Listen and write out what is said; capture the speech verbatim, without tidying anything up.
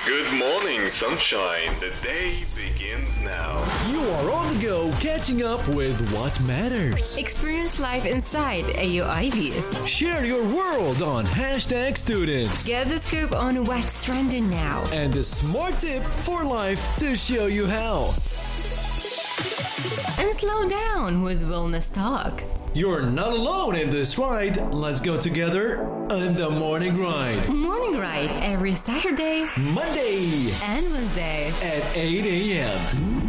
Good morning, sunshine. The day begins now. You are on the go, catching up with what matters. Experience life inside A U I V. Share your world on hashtag students. Get the scoop on what's trending now. And the smart tip for life to show you how. And slow down with Wellness Talk. You're not alone in this ride. Let's go together on the Morning Ride. Morning Ride every Saturday, Monday and Wednesday at eight a.m.